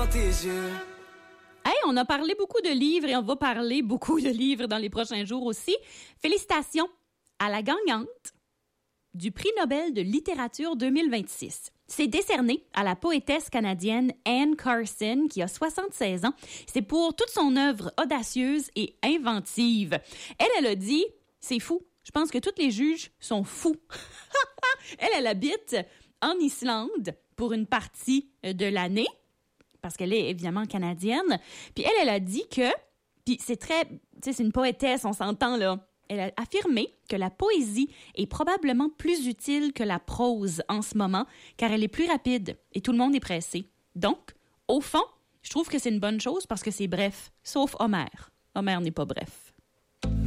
tes yeux. Hey, on a parlé beaucoup de livres et on va parler beaucoup de livres dans les prochains jours aussi. Félicitations à la gagnante du prix Nobel de littérature 2026. C'est décerné à la poétesse canadienne Anne Carson, qui a 76 ans. C'est pour toute son œuvre audacieuse et inventive. Elle a dit, c'est fou, je pense que tous les juges sont fous. Elle habite en Islande pour une partie de l'année, parce qu'elle est évidemment canadienne. Puis elle a dit que, puis c'est très, tu sais, c'est une poétesse, on s'entend là. Elle a affirmé que la poésie est probablement plus utile que la prose en ce moment, car elle est plus rapide et tout le monde est pressé. Donc, au fond, je trouve que c'est une bonne chose parce que c'est bref, sauf Homère. Homère n'est pas bref.